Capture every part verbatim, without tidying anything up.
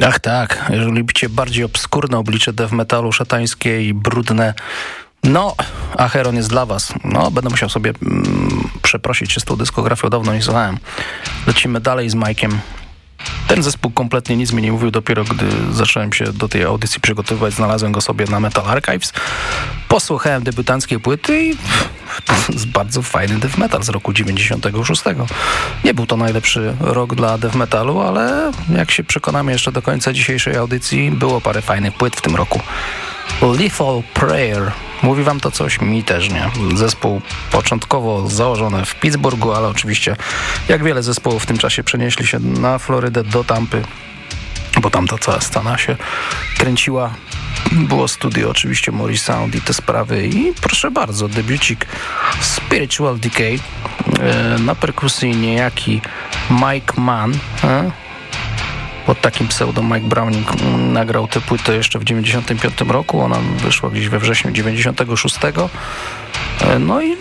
Ach tak, jeżeli lubicie bardziej obskurne oblicze death metalu, szatańskie i brudne, no, Acheron jest dla was. No, będę musiał sobie mm, przeprosić się z tą dyskografią, dawno nie słuchałem. Lecimy dalej z Mike'iem. Ten zespół kompletnie nic mi nie mówił, dopiero gdy zacząłem się do tej audycji przygotowywać, znalazłem go sobie na Metal Archives. Posłuchałem debiutanckiej płyty i to jest bardzo fajny death metal z roku dziewięćdziesiątego szóstego. Nie był to najlepszy rok dla death metalu, ale jak się przekonamy jeszcze do końca dzisiejszej audycji, było parę fajnych płyt w tym roku. Lethal Prayer. Mówi wam to coś? Mi też nie. Zespół początkowo założony w Pittsburghu, ale oczywiście jak wiele zespołów w tym czasie przenieśli się na Florydę, do Tampy, bo tam ta cała scena się kręciła. Było studio oczywiście Morris Sound i te sprawy i proszę bardzo, debiucik Spiritual Decay, na perkusji niejaki Mike Mann, pod takim pseudo Mike Browning nagrał tę płytę jeszcze w dziewięćdziesiątym piątym roku. Ona wyszła gdzieś we wrześniu dziewięćdziesiątego szóstego. No i...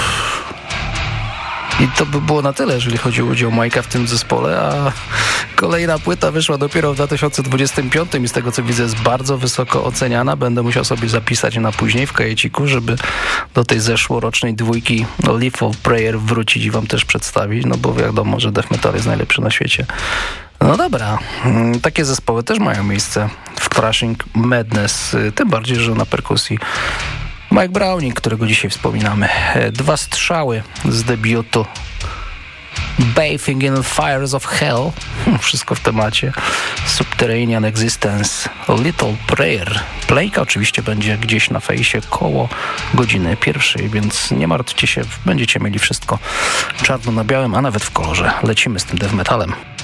I to by było na tyle, jeżeli chodzi o udział Mike'a w tym zespole, a kolejna płyta wyszła dopiero w dwa tysiące dwudziestym piątym i z tego co widzę jest bardzo wysoko oceniana. Będę musiał sobie zapisać na później w kajeciku, żeby do tej zeszłorocznej dwójki Lethal Prayer wrócić i wam też przedstawić, no bo wiadomo, że death metal jest najlepszy na świecie. No dobra, takie zespoły też mają miejsce w Crushing Madness, tym bardziej, że na perkusji Mike Browning, którego dzisiaj wspominamy. Dwa strzały z debiutu Bathing in Fires of Hell. Wszystko w temacie. Subterranean Existence. Little Prayer. Playka oczywiście będzie gdzieś na fejsie koło godziny pierwszej, więc nie martwcie się, będziecie mieli wszystko czarno na białym, a nawet w kolorze. Lecimy z tym death metalem.